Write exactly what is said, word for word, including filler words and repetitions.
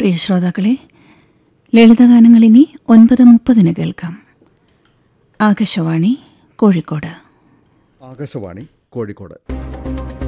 പ്രിയ ശ്രോതാക്കളെ, ലളിതഗാനങ്ങളിനി ഒൻപത് മുപ്പതിന് കേൾക്കാം. ആകാശവാണി കോഴിക്കോട്. ആകാശവാണി കോഴിക്കോട്.